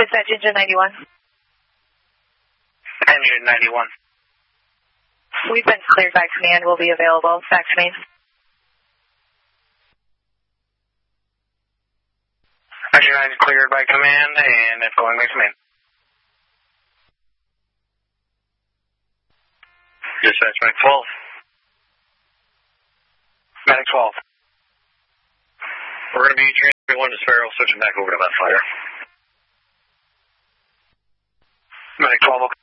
Dispatch Engine 91. Engine 91. We've been cleared by command. We'll be available. Back to me. Engine 90 cleared by command, and it's going by command. Dispatch Medic 12. Medic 12. We're going to be transferring 1 to Sparrow, switching back over to that fire. Medic 12, okay.